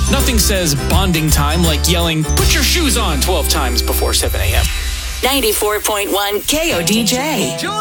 Nothing says bonding time like yelling, "Put your shoes on," 12 times before 7 a.m. 94.1 KODJ.